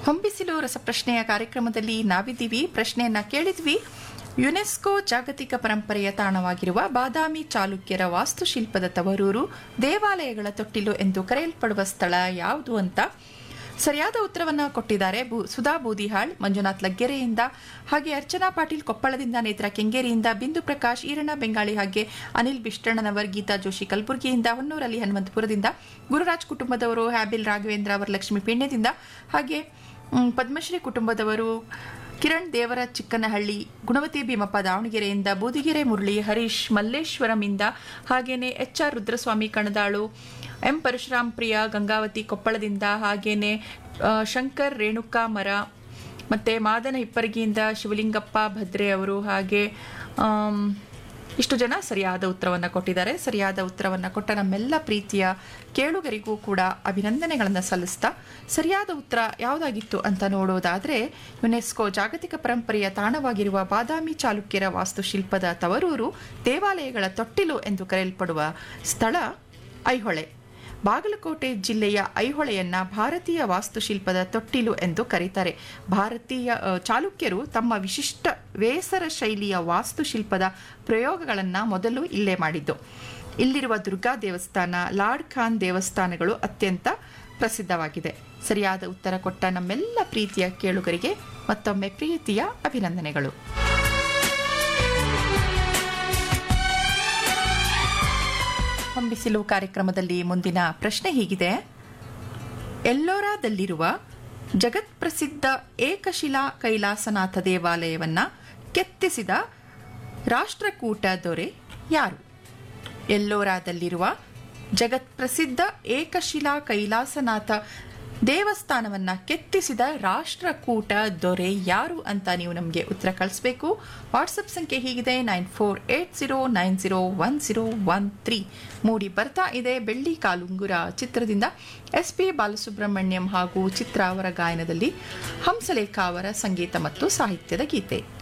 ಹೊಂಬಿಸಿಲು ರಸಪ್ರಶ್ನೆಯ ಕಾರ್ಯಕ್ರಮದಲ್ಲಿ ನಾವಿದ್ದೀವಿ. ಪ್ರಶ್ನೆಯನ್ನ ಕೇಳಿದ್ವಿ. ಯುನೆಸ್ಕೋ ಜಾಗತಿಕ ಪರಂಪರೆಯ ತಾಣವಾಗಿರುವ ಬಾದಾಮಿ ಚಾಲುಕ್ಯರ ವಾಸ್ತುಶಿಲ್ಪದ ತವರೂರು, ದೇವಾಲಯಗಳ ತೊಟ್ಟಿಲು ಎಂದು ಕರೆಯಲ್ಪಡುವ ಸ್ಥಳ ಯಾವುದು ಅಂತ ಸರಿಯಾದ ಉತ್ತರವನ್ನು ಕೊಟ್ಟಿದ್ದಾರೆ. ಸುಧಾ ಬೂದಿಹಾಳ್ ಮಂಜುನಾಥ್ ಲಗ್ಗೆರೆಯಿಂದ, ಹಾಗೆ ಅರ್ಚನಾ ಪಾಟೀಲ್ ಕೊಪ್ಪಳದಿಂದ, ನೇತ್ರ ಕೆಂಗೇರಿಯಿಂದ, ಬಿಂದು ಪ್ರಕಾಶ್ ಈರಣ್ಣ ಬೆಂಗಾಳಿ, ಹಾಗೆ ಅನಿಲ್ ಬಿಷ್ಟಣ್ಣನವರ್, ಗೀತಾ ಜೋಶಿ ಕಲಬುರಗಿಯಿಂದ, ಹೊನ್ನೂರಲ್ಲಿ ಹನುಮಂತಪುರದಿಂದ, ಗುರುರಾಜ್ ಕುಟುಂಬದವರು, ಹ್ಯಾಬಿಲ್ ರಾಘವೇಂದ್ರ ವರಲಕ್ಷ್ಮಿ ಪೀಣ್ಯದಿಂದ, ಹಾಗೆ ಪದ್ಮಶ್ರೀ ಕುಟುಂಬದವರು ಕಿರಣ್ ದೇವರ ಚಿಕ್ಕನಹಳ್ಳಿ, ಗುಣವತಿ ಭೀಮಪ್ಪ ದಾವಣಗೆರೆಯಿಂದ, ಬೂದಿಗೆರೆ ಮುರಳಿ, ಹರೀಶ್ ಮಲ್ಲೇಶ್ವರಂಯಿಂದ, ಹಾಗೇನೆ HR ರುದ್ರಸ್ವಾಮಿ ಕಣದಾಳು, M ಪರಶುರಾಮ್ ಪ್ರಿಯ ಗಂಗಾವತಿ ಕೊಪ್ಪಳದಿಂದ, ಹಾಗೇನೆ ಶಂಕರ್ ರೇಣುಕಾ ಮರ, ಮತ್ತೆ ಮಾದನ ಹಿಪ್ಪರಗಿಯಿಂದ ಶಿವಲಿಂಗಪ್ಪ ಭದ್ರೆ ಅವರು, ಹಾಗೆ ಇಷ್ಟು ಜನ ಸರಿಯಾದ ಉತ್ತರವನ್ನು ಕೊಟ್ಟಿದ್ದಾರೆ. ಸರಿಯಾದ ಉತ್ತರವನ್ನು ಕೊಟ್ಟ ನಮ್ಮೆಲ್ಲ ಪ್ರೀತಿಯ ಕೇಳುಗರಿಗೂ ಕೂಡ ಅಭಿನಂದನೆಗಳನ್ನು ಸಲ್ಲಿಸ್ತಾ, ಸರಿಯಾದ ಉತ್ತರ ಯಾವುದಾಗಿತ್ತು ಅಂತ ನೋಡೋದಾದರೆ, ಯುನೆಸ್ಕೋ ಜಾಗತಿಕ ಪರಂಪರೆಯ ತಾಣವಾಗಿರುವ ಬಾದಾಮಿ ಚಾಲುಕ್ಯರ ವಾಸ್ತುಶಿಲ್ಪದ ತವರೂರು, ದೇವಾಲಯಗಳ ತೊಟ್ಟಿಲು ಎಂದು ಕರೆಯಲ್ಪಡುವ ಸ್ಥಳ ಐಹೊಳೆ. ಬಾಗಲಕೋಟೆ ಜಿಲ್ಲೆಯ ಐಹೊಳೆಯನ್ನ ಭಾರತೀಯ ವಾಸ್ತುಶಿಲ್ಪದ ತೊಟ್ಟಿಲು ಎಂದು ಕರೀತಾರೆ. ಭಾರತೀಯ ಚಾಲುಕ್ಯರು ತಮ್ಮ ವಿಶಿಷ್ಟ ವೇಸರ ಶೈಲಿಯ ವಾಸ್ತುಶಿಲ್ಪದ ಪ್ರಯೋಗಗಳನ್ನು ಮೊದಲು ಇಲ್ಲೇ ಮಾಡಿದ್ದು. ಇಲ್ಲಿರುವ ದುರ್ಗಾ ದೇವಸ್ಥಾನ, ಲಾರ್ಡ್ ಖಾನ್ ದೇವಸ್ಥಾನಗಳು ಅತ್ಯಂತ ಪ್ರಸಿದ್ಧವಾಗಿದೆ. ಸರಿಯಾದ ಉತ್ತರ ಕೊಟ್ಟ ನಮ್ಮೆಲ್ಲ ಪ್ರೀತಿಯ ಕೇಳುಗರಿಗೆ ಮತ್ತೊಮ್ಮೆ ಪ್ರೀತಿಯ ಅಭಿನಂದನೆಗಳು. ಹೊಂಬಿಸಿಲು ಕಾರ್ಯಕ್ರಮದಲ್ಲಿ ಮುಂದಿನ ಪ್ರಶ್ನೆ ಹೀಗಿದೆ. ಎಲ್ಲೋರಾದಲ್ಲಿರುವ ಜಗತ್ಪ್ರಸಿದ್ಧ ಏಕಶಿಲಾ ಕೈಲಾಸನಾಥ ದೇವಾಲಯವನ್ನು ಕೆತ್ತಿಸಿದ ರಾಷ್ಟ್ರಕೂಟ ದೊರೆ ಯಾರು? ಎಲ್ಲೋರಾದಲ್ಲಿರುವ ಜಗತ್ಪ್ರಸಿದ್ಧ ಏಕಶಿಲಾ ಕೈಲಾಸನಾಥ ದೇವಸ್ಥಾನವನ್ನು ಕೆತ್ತಿಸಿದ ರಾಷ್ಟ್ರಕೂಟ ದೊರೆ ಯಾರು ಅಂತ ನೀವು ನಮಗೆ ಉತ್ತರ ಕಳಿಸ್ಬೇಕು. ವಾಟ್ಸಪ್ ಸಂಖ್ಯೆ ಹೀಗಿದೆ: 9480901013. ಮೂಡಿ ಬರ್ತಾ ಇದೆ ಬೆಳ್ಳಿ ಕಾಲುಂಗುರ ಚಿತ್ರದಿಂದ SP ಬಾಲಸುಬ್ರಹ್ಮಣ್ಯಂ ಹಾಗೂ ಚಿತ್ರ ಅವರ ಗಾಯನದಲ್ಲಿ ಹಂಸಲೇಖ ಅವರ ಸಂಗೀತ ಮತ್ತು ಸಾಹಿತ್ಯದ ಗೀತೆ.